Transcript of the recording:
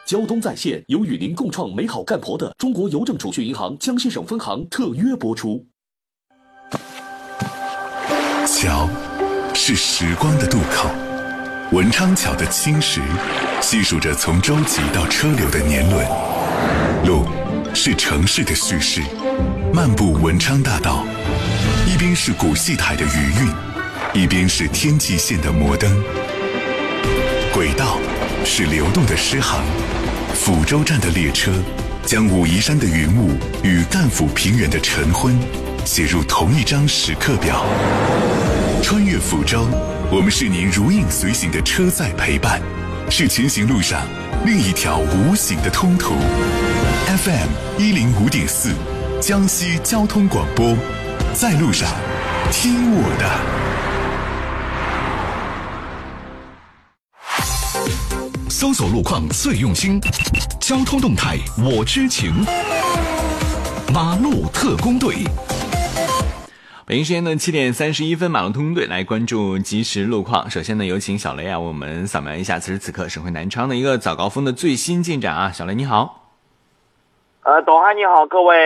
交通在线由与您共创美好干婆的中国邮政储蓄银行江西省分行特约播出。 桥是时光的渡口，文昌桥的青石细数着从舟楫到车流的年轮。路是城市的叙事，漫步文昌大道，一边是古戏台的余韵，一边是天际线的摩登。轨道是流动的诗行，抚州站的列车将武夷山的云雾与赣抚平原的晨昏写入同一张时刻表。穿越抚州，我们是您如影随形的车载陪伴，是前行路上另一条无形的通途。FM 105.4，江西交通广播，在路上听我的。 搜索路况最用心，交通动态我知情。马路特工队。 北京时间的7点31分，马路特工队来关注即时路况。首先呢，有请小雷为我们扫描一下此时此刻省会南昌的一个早高峰的最新进展啊。小雷你好。 董涵你好，各位